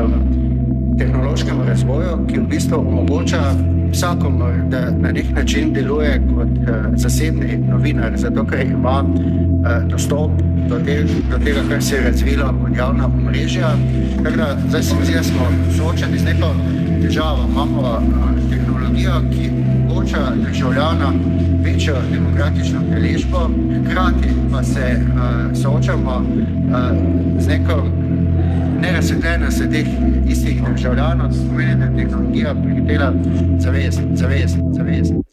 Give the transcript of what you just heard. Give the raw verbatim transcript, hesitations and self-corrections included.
um, tehnološkemu razvoju, ki v bistvu omogoča vsakomur, da na nek način deluje kot uh, zasebni novinar, zato ker ima uh, dostop do, te, do tega, kar se je razvilo kot javna omrežja. Tako da zdaj se mi zdi, da smo soočeni z neko težavo. Imamo uh, tehnologijo, ki omogoča državljana večjo demokratično udeležbo, hkrati pa se uh, soočamo uh, z neko nerazsvetljenost teh istih državljanov, to pomeni, da je tehnologija prihitela zavest, zavest, zavest.